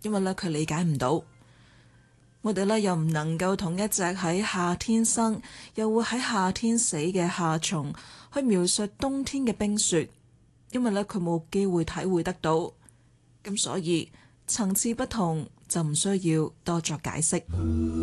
因為咧佢理解唔到。我哋咧又唔能夠同一隻喺夏天生又會喺夏天死嘅夏蟲去描述冬天嘅冰雪，因為咧佢冇機會體會得到。咁所以層次不同就唔需要多作解釋。